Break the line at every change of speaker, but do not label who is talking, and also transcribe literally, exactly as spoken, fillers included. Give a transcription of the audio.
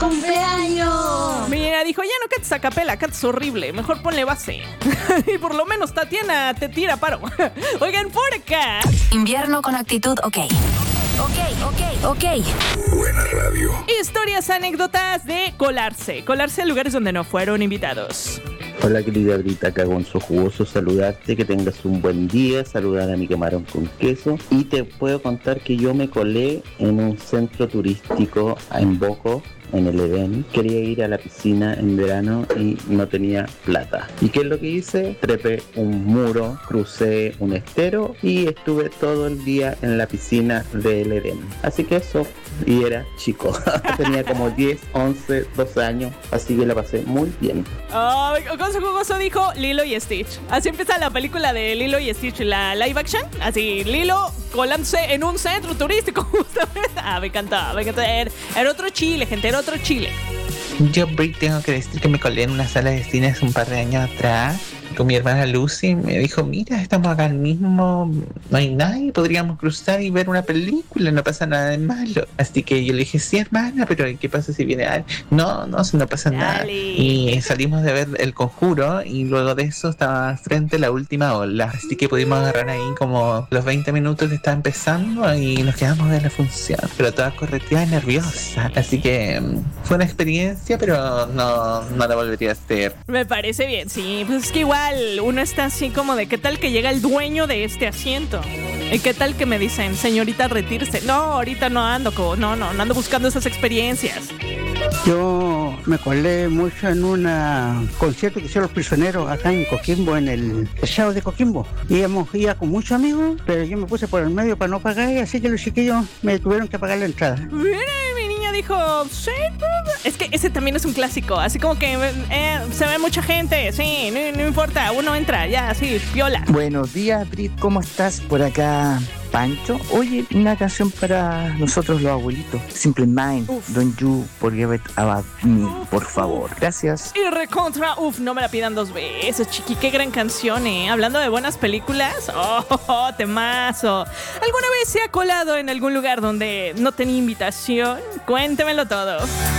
cumpleaños!
Mira, dijo, ya no cantes a capela, cantes horrible, mejor ponle base. Y por lo menos Tatiana te tira paro. Oigan, por acá.
Invierno con actitud, ok. Ok, ok, ok.
Buena radio.
Historias, anécdotas de colarse. Colarse a lugares donde no fueron invitados.
Hola querida Brita, acá Gonzo Jugoso, saludarte, que tengas un buen día, saludar a mi camarón con queso. Y te puedo contar que yo me colé en un centro turístico en Boco, en el Edén. Quería ir a la piscina en verano y no tenía plata. ¿Y qué es lo que hice? Trepé un muro, crucé un estero y estuve todo el día en la piscina del Edén. Así que eso, y era chico. Tenía como diez, once, doce años, así que la pasé muy bien.
Oh, Gonzo Jugoso dijo Lilo y Stitch. Así empieza la película de Lilo y Stitch, la live action. Así, Lilo colándose en un centro turístico. Ah, me encantó, me encantó. Era, era otro Chile, gente, era otro Chile.
Yo, Brit, tengo que decir que me colé en una sala de cine hace un par de años atrás con mi hermana Lucy. Me dijo, mira, estamos acá mismo, no hay nadie, podríamos cruzar y ver una película, no pasa nada de malo. Así que yo le dije, sí, hermana, pero ¿qué pasa si viene alguien? No, no, no pasa
Dale.
nada. Y salimos de ver El Conjuro y luego de eso estaba frente a la última ola. Así que pudimos agarrar ahí como los veinte minutos que estaba empezando y nos quedamos a ver la función. Pero toda correteada y nerviosa. Así que fue una experiencia, pero no, no la volvería a hacer.
Me parece bien, sí. Pues es que igual uno está así como de ¿qué tal que llega el dueño de este asiento? ¿Y qué tal que me dicen, señorita, retírese? No, ahorita no ando, como, no, no, no ando buscando esas experiencias.
Yo me colé mucho en un concierto que hicieron Los Prisioneros acá en Coquimbo, en el Show de Coquimbo. Íbamos, iba con muchos amigos, pero yo me puse por el medio para no pagar, así que los chiquillos me tuvieron que pagar la entrada.
Mira, mi niña dijo, sí, es que ese también es un clásico, así como que eh, se ve mucha gente, sí, no, no importa, uno entra, ya, sí, piola.
Buenos días, Brit, ¿cómo estás? Por acá, Pancho. Oye, una canción para nosotros los abuelitos. Simple Mind, Uf. Don't You Forget About Me, uf, por favor. Gracias.
Y recontra, uf, no me la pidan dos veces, chiqui, qué gran canción, eh. Hablando de buenas películas, oh, oh, oh, temazo. ¿Alguna vez se ha colado en algún lugar donde no tenía invitación? Cuéntemelo todo.